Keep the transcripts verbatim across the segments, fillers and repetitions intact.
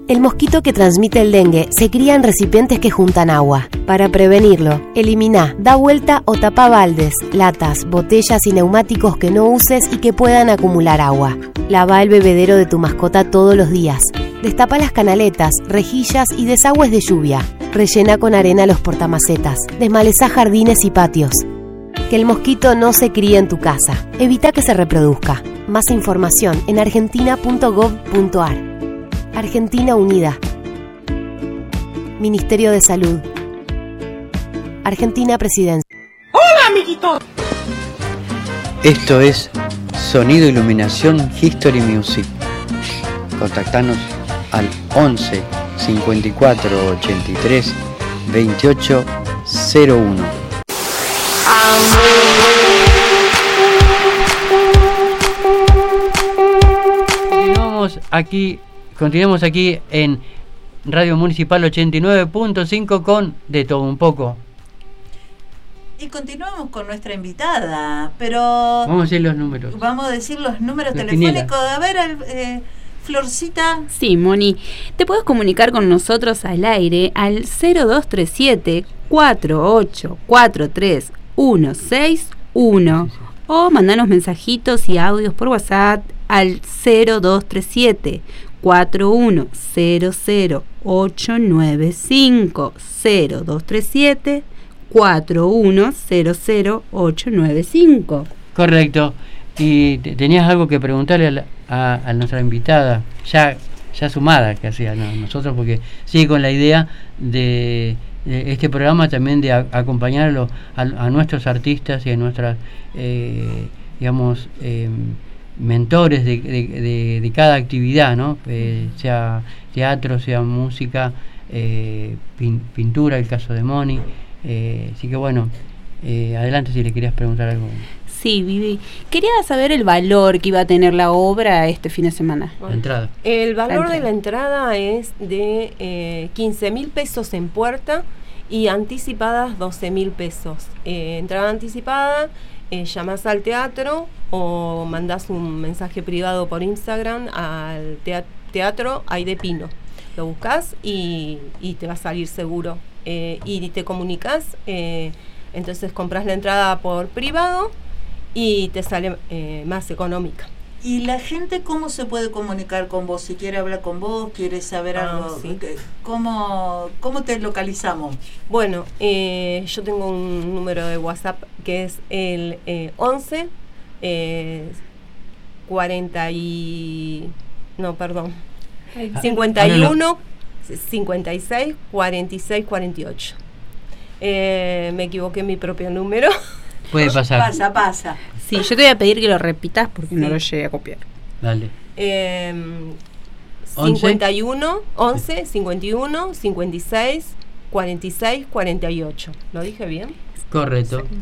El mosquito que transmite el dengue se cría en recipientes que juntan agua. Para prevenirlo, elimina, da vuelta o tapa baldes, latas, botellas y neumáticos que no uses y que puedan acumular agua. Lava el bebedero de tu mascota todos los días. Destapa las canaletas, rejillas y desagües de lluvia. Rellena con arena los portamacetas. Desmalezá jardines y patios. Que el mosquito no se críe en tu casa. Evita que se reproduzca. Más información en argentina punto gov punto ar. Argentina Unida. Ministerio de Salud. Argentina Presidencia. ¡Hola, amiguitos! Esto es Sonido Iluminación History Music. Contactanos al once cincuenta y cuatro ochenta y tres veintiocho cero uno. Continuamos aquí, continuamos aquí en Radio Municipal ochenta y nueve punto cinco con De Todo Un Poco. Y continuamos con nuestra invitada, pero... Vamos a decir los números. Vamos a decir los números La telefónicos. Quiniela. A ver, eh, Florcita. Sí, Moni. Te puedes comunicar con nosotros al aire al cero dos tres siete cuatro ocho cuatro tres uno seis uno o mandanos mensajitos y audios por WhatsApp al cero dos tres siete cuatro uno cero cero ocho nueve cinco cero dos tres siete cuatro uno cero cero ocho nueve cinco. Correcto. Y te, tenías algo que preguntarle a, la, a, a nuestra invitada, ya ya sumada que hacía no, nosotros, porque sigue con la idea de, de este programa también de a, acompañar a, lo, a, a nuestros artistas y a nuestras, eh, digamos, eh, mentores de, de, de, de cada actividad, ¿no? Eh, sea teatro, sea música, eh, pin, pintura, el caso de Moni. Eh, así que bueno, eh, adelante si le querías preguntar algo. Sí, Vivi. Quería saber el valor que iba a tener la obra este fin de semana. La entrada. El valor la de la entrada es de eh, quince mil pesos en puerta y anticipadas doce mil pesos. Eh, entrada anticipada, eh, llamás al teatro o mandás un mensaje privado por Instagram al teatro Aide Pino. Lo buscas y, y te va a salir seguro. Eh, y te comunicas, eh, entonces compras la entrada por privado y te sale eh, más económica. ¿Y la gente cómo se puede comunicar con vos? Si quiere hablar con vos, quiere saber Ah, algo, sí. ¿cómo, ¿cómo te localizamos? Bueno, eh, yo tengo un número de WhatsApp que es el eh, once eh, cuarenta y... no, perdón, cincuenta y uno cincuenta y seis cuarenta y seis cuarenta y ocho. Eh, me equivoqué en mi propio número. Puede pasar. Pasa, pasa. Sí, yo te voy a pedir que lo repitas porque Sí. no lo llegué a copiar. Dale. Eh, ¿once? cincuenta y uno, once, cincuenta y uno, cincuenta y seis, cuarenta y seis, cuarenta y ocho. ¿Lo dije bien? Correcto. Sí.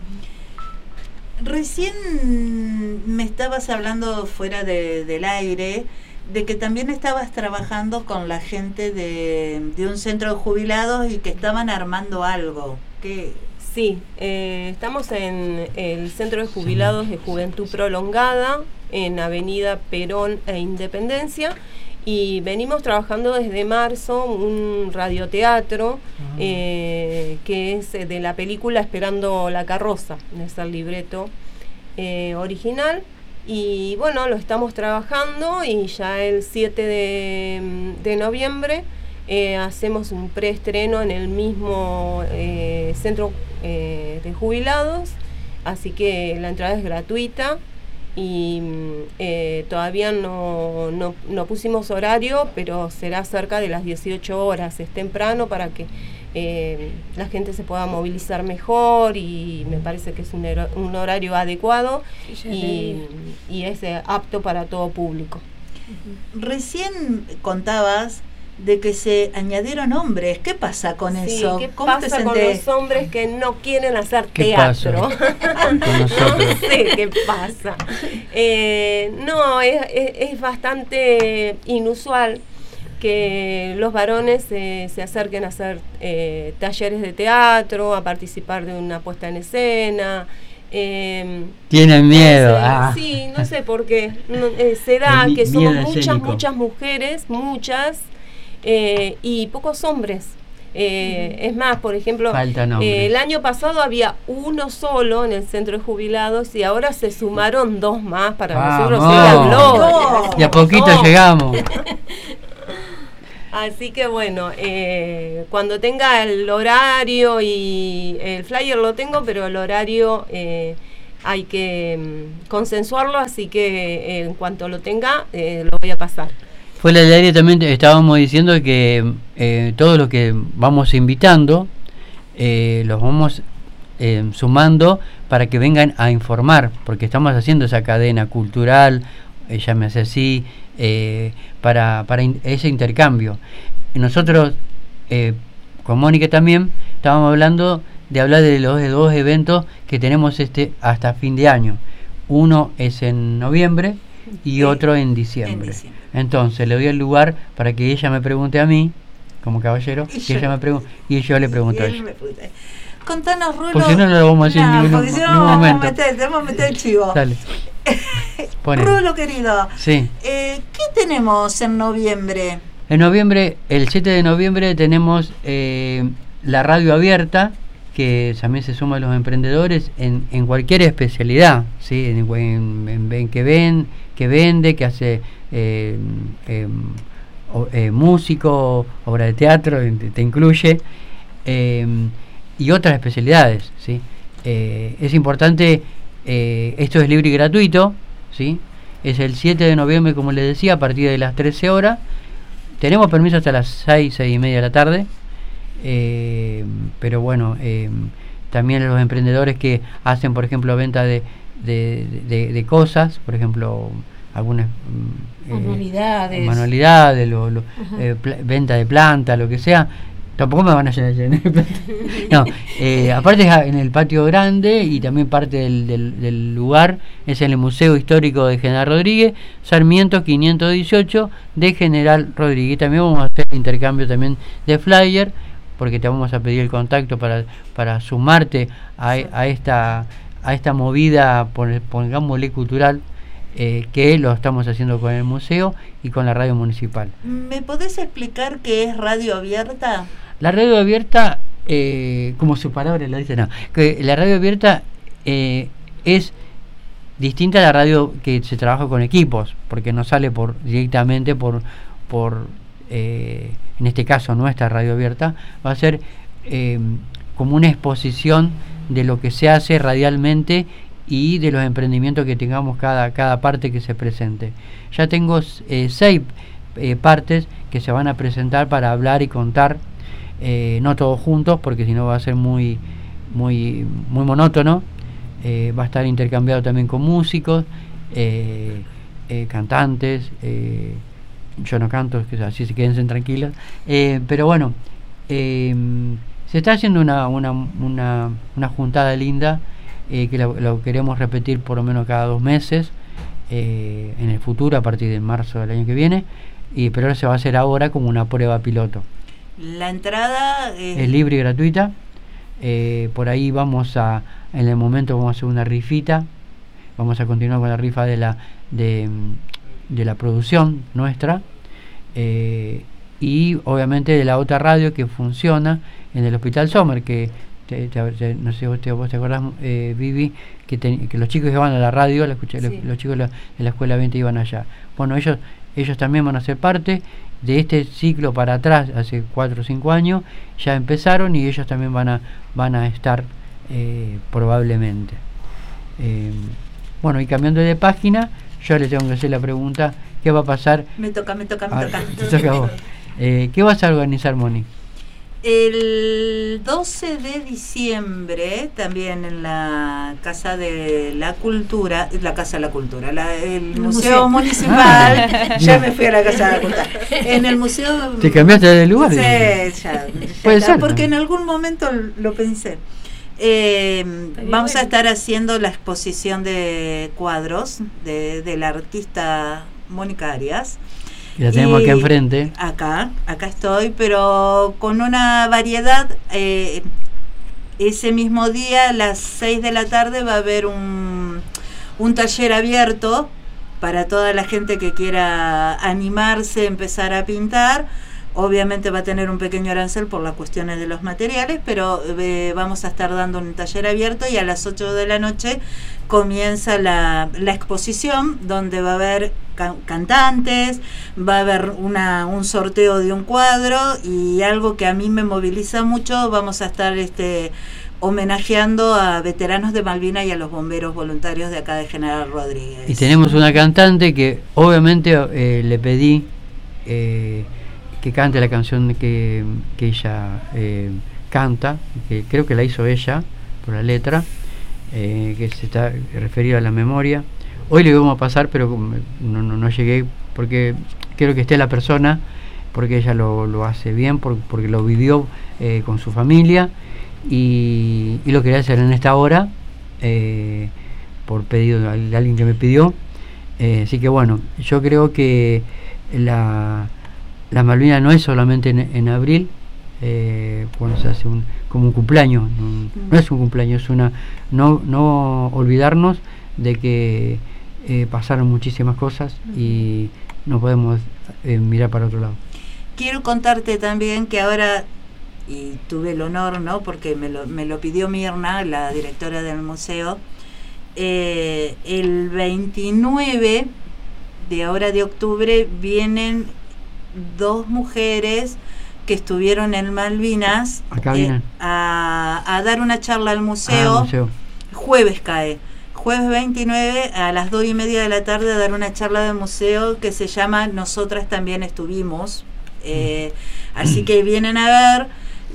Recién me estabas hablando fuera de, del aire de que también estabas trabajando con la gente de, de un centro de jubilados y que estaban armando algo. ¿Qué? Sí, eh, estamos en el Centro de Jubilados de Juventud Prolongada, en Avenida Perón e Independencia, y venimos trabajando desde marzo un radioteatro uh-huh. eh, que es de la película Esperando la carroza, es el libreto eh, original. Y bueno, lo estamos trabajando y ya el siete de noviembre eh, hacemos un preestreno en el mismo eh, centro eh, de jubilados, así que la entrada es gratuita y eh, todavía no, no, no pusimos horario, pero será cerca de las dieciocho horas, es temprano para que eh, la gente se pueda movilizar mejor y me parece que es un, hero, un horario adecuado y, y es eh, apto para todo público. Recién contabas de que se añadieron hombres. ¿Qué pasa con sí, eso? ¿Qué ¿Cómo pasa te con sentís? los hombres que no quieren hacer ¿Qué teatro? pasa con No nosotros? sé qué pasa. Eh, no, es, es, es bastante inusual que los varones eh, se acerquen a hacer eh, talleres de teatro, a participar de una puesta en escena. Eh, Tienen miedo. no sé, ah. Sí, no sé por qué. No, eh, se da El mi- que somos miedo muchas, escénico. muchas mujeres, muchas, eh, y pocos hombres. Eh, es más, por ejemplo, eh, el año pasado había uno solo en el centro de jubilados y ahora se sumaron dos más. Para ¡Vamos! Nosotros es la gloria. Y a poquito ¡Oh! llegamos. Así que bueno, eh, cuando tenga el horario y el flyer lo tengo, pero el horario eh, hay que um, consensuarlo, así que eh, en cuanto lo tenga, eh, lo voy a pasar. Fuera del aire también estábamos diciendo que eh, todos los que vamos invitando, eh, los vamos eh, sumando para que vengan a informar, porque estamos haciendo esa cadena cultural, eh, llámese así, eh, para, para in- ese intercambio. Y nosotros, eh, con Mónica también, estábamos hablando de hablar de los de dos eventos que tenemos este hasta fin de año. Uno es en noviembre y otro en diciembre. En diciembre. Entonces le doy el lugar para que ella me pregunte a mí, como caballero, Y que yo- ella me pregunte y yo le pregunto a Y él ella. me pregunta. Contanos, Rulo. Porque si no, no lo vamos a decir en No, ningún- porque si no, ningún vamos a momento. meter, tenemos que meter el chivo. Dale. Pone. Rulo, querido, Sí. eh, ¿qué tenemos en noviembre? En noviembre, el siete de noviembre tenemos eh, la radio abierta, que también se suma a los emprendedores en, en cualquier especialidad, ¿sí? en, en- en- en que ven, que vende, que hace eh, eh, o- eh, músico, obra de teatro, te, te incluye, eh, y otras especialidades, ¿sí? Eh, es importante, eh, esto es libre y gratuito, ¿sí? Es el siete de noviembre, como les decía, a partir de las trece horas. Tenemos permiso hasta las seis, seis y media de la tarde, eh, pero bueno, eh, también los emprendedores que hacen, por ejemplo, venta de, de, de, de cosas, por ejemplo, algunas mm, eh, Manualidades. manualidades, lo, lo, eh, pla- venta de planta, lo que sea. Tampoco me van a llenar llenar de planta. No, eh, aparte es en el patio grande y también parte del, del, del lugar es en el Museo Histórico de General Rodríguez, Sarmiento quinientos dieciocho de General Rodríguez. También vamos a hacer intercambio también de flyer, porque te vamos a pedir el contacto para, para sumarte a, a esta a esta movida, pon- pongámosle cultural, eh, que lo estamos haciendo con el museo y con la radio municipal. ¿Me podés explicar qué es radio abierta? La radio abierta, eh, como su palabra lo dice, no, que la radio abierta eh, es distinta a la radio que se trabaja con equipos, porque no sale por directamente por, por eh, en este caso nuestra radio abierta, va a ser eh, como una exposición de lo que se hace radialmente y de los emprendimientos que tengamos cada, cada parte que se presente. Ya tengo eh, seis eh, partes que se van a presentar para hablar y contar, eh, no todos juntos porque si no va a ser muy muy muy monótono. Eh, va a estar intercambiado también con músicos, eh, eh, cantantes, eh, yo no canto, que así se quédense tranquilos, eh, pero bueno, eh, se está haciendo una, una, una, una juntada linda, eh, que lo, lo queremos repetir por lo menos cada dos meses, eh, en el futuro a partir de marzo del año que viene, y pero ahora se va a hacer ahora como una prueba piloto. La entrada es, Es libre y gratuita. Eh, por ahí vamos a, en el momento vamos a hacer una rifita, vamos a continuar con la rifa de la de, de la producción nuestra, eh, y obviamente de la otra radio que funciona en el Hospital Sommer, que te, te, te, no sé si vos te, vos te acordás, eh, Vivi, que, te, que los chicos iban a la radio, la escuché, Sí. los, los chicos de la, de la escuela veinte iban allá. Bueno, ellos ellos también van a ser parte de este ciclo para atrás, hace cuatro o cinco años ya empezaron y ellos también van a van a estar eh, probablemente. Eh, bueno, y cambiando de página, yo le tengo que hacer la pregunta, ¿qué va a pasar? me toca, me toca, me Ah, toca. te toca a vos. Eh, ¿qué vas a organizar, Moni? El doce de diciembre, también en la Casa de la Cultura, la Casa de la Cultura, la, el Museo museo. Municipal, Ah, ya bien. me fui a la Casa de la Cultura. En el Museo... ¿Te cambiaste de lugar? Sí, ya, ya Puede está, ser, porque ¿no? en algún momento lo pensé. Eh, vamos a estar haciendo la exposición de cuadros de, de la artista Mónica Arias. Y la tenemos Y aquí enfrente. Acá, acá estoy, pero con una variedad. Eh, ese mismo día, a las seis de la tarde, va a haber un, un taller abierto para toda la gente que quiera animarse, empezar a pintar, Obviamente va a tener un pequeño arancel por las cuestiones de los materiales, pero eh, vamos a estar dando un taller abierto y a las ocho de la noche comienza la, la exposición, donde va a haber can cantantes, va a haber una, un sorteo de un cuadro y algo que a mí me moviliza mucho, vamos a estar este, homenajeando a veteranos de Malvinas y a los bomberos voluntarios de acá de General Rodríguez. Y tenemos una cantante que obviamente eh, le pedí eh, que cante la canción que, que ella eh, canta, que creo que la hizo ella por la letra, eh, que se está referida a la memoria. Hoy le vamos a pasar, pero no, no, no llegué porque quiero que esté la persona, porque ella lo, lo hace bien, por, porque lo vivió eh, con su familia y, y lo quería hacer en esta hora eh, por pedido de alguien que me pidió. Eh, así que bueno, yo creo que la La Malvinas no es solamente en, en abril, eh, cuando se hace un, como un cumpleaños, no, no es un cumpleaños, es una no no olvidarnos de que eh, pasaron muchísimas cosas y no podemos eh, mirar para otro lado. Quiero contarte también que ahora, y tuve el honor, ¿no? Porque me lo, me lo pidió Mirna, la directora del museo, eh, el veintinueve de ahora de octubre vienen dos mujeres que estuvieron en Malvinas eh, a, a dar una charla al museo. Ah, museo. Jueves cae, jueves veintinueve a las dos y media de la tarde a dar una charla del museo que se llama Nosotras también estuvimos. Eh, así que vienen a ver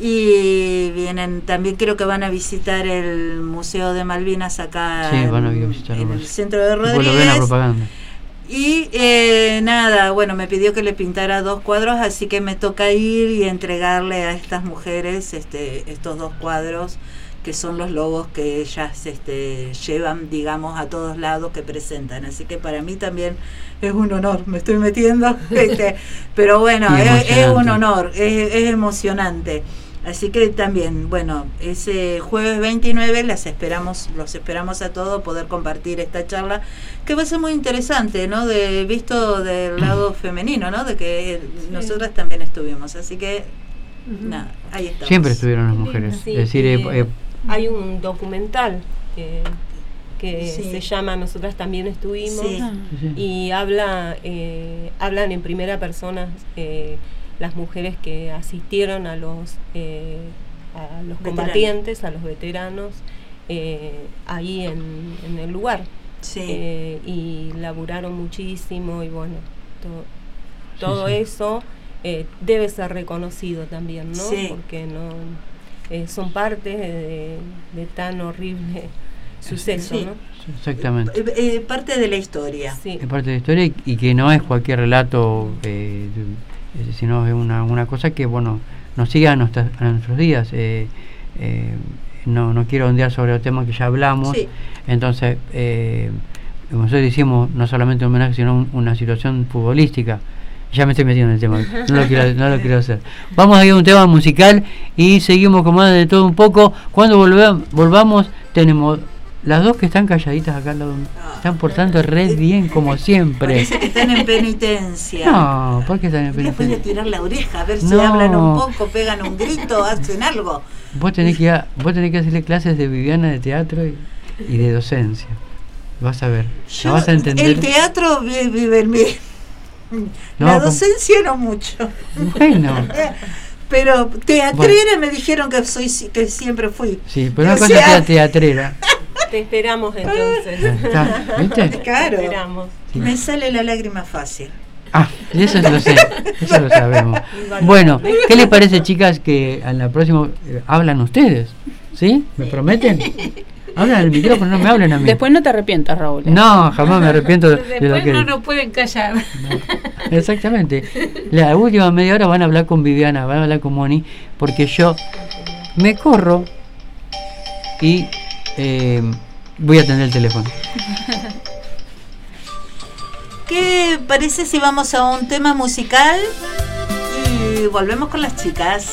y vienen también, creo que van a visitar el Museo de Malvinas acá sí, van a en, visitar en el centro de Rodríguez. Lo ven a propaganda. Y eh, nada, bueno, me pidió que le pintara dos cuadros, así que me toca ir y entregarle a estas mujeres este, estos dos cuadros, que son los logos que ellas este, llevan, digamos, a todos lados que presentan. Así que para mí también es un honor, me estoy metiendo, este, pero bueno, es, es un honor, es, es emocionante. Así que también, bueno, ese jueves veintinueve las esperamos, los esperamos a todos poder compartir esta charla, que va a ser muy interesante, ¿no? De visto del lado femenino, ¿no? De que sí. Nosotras también estuvimos, así que uh-huh. nada, ahí estamos. Siempre estuvieron las mujeres. Sí, es decir, eh, eh, hay un documental que, que sí. se llama Nosotras también estuvimos sí. Sí. y habla, eh, hablan en primera persona. Eh, las mujeres que asistieron a los eh, a los combatientes, a los veteranos, eh, ahí en, en el lugar. Sí. Eh, y laburaron muchísimo y bueno, to, todo sí, sí. eso eh, debe ser reconocido también, ¿no? Sí. Porque no eh, son parte de, de tan horrible suceso, sí. ¿no? Exactamente. Eh, eh, parte de la historia. Sí. Es parte de la historia y, y que no es cualquier relato, eh, de, sino es una, una cosa que, bueno, nos sigue a, nuestras, a nuestros días. Eh, eh, no, no quiero ondear sobre el tema que ya hablamos. Sí. Entonces, eh, como nosotros decimos, no solamente un homenaje, sino un, una situación futbolística. Ya me estoy metiendo en el tema, no lo quiero, no lo quiero hacer. Vamos a ir a un tema musical y seguimos con más de todo un poco. Cuando volvamos, volvamos tenemos las dos que están calladitas acá al lado. Están portando re bien como siempre. Parece que están en penitencia. No, ¿por qué están en penitencia? Les voy a tirar la oreja a ver si no. hablan un poco, pegan un grito, hacen algo. Vos tenés que, a, vos tenés que hacerle clases de Viviana de teatro y, y de docencia. Vas a ver, Yo, la vas a entender. El teatro vive en mí. No, la docencia no mucho. Bueno. Pero teatrera bueno. Me dijeron que soy que siempre fui. Sí, pero una cosa sea... es teatrera. Te esperamos entonces. ¿Está? ¿Viste? Claro. Te esperamos. Sí. Me sale la lágrima fácil. Ah, eso lo sé, eso lo sabemos. Bueno, ¿qué les parece, chicas, que en la próxima eh, hablan ustedes? ¿Sí? ¿Me prometen? Hablan al micrófono, no me hablen a mí. Después no te arrepientas, Raúl. No, jamás me arrepiento de, de lo que... Después no nos pueden callar. No. Exactamente. La última media hora van a hablar con Viviana, van a hablar con Moni, porque yo me corro y eh, voy a atender el teléfono. ¿Qué parece si vamos a un tema musical y volvemos con las chicas?